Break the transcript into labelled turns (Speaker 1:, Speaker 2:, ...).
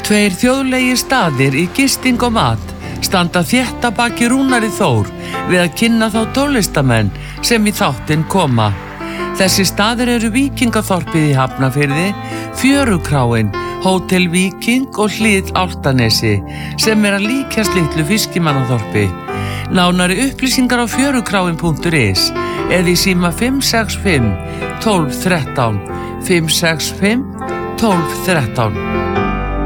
Speaker 1: Tveir þjóðlegir staðir í gisting og mat standa þétt að baki Rúnari Þór við að kynna þá tónlistamenn sem í þáttinn koma. Þessi staðir eru Víkingaþorpið í Hafnarfirði, Fjörukráin, Hótel Víking og Hlíð Álftanesi sem að líkjast litlu fiskimannaþorpi. Nánari upplýsingar á fjörukráin.is eða í síma 565 12 13 565 12 13.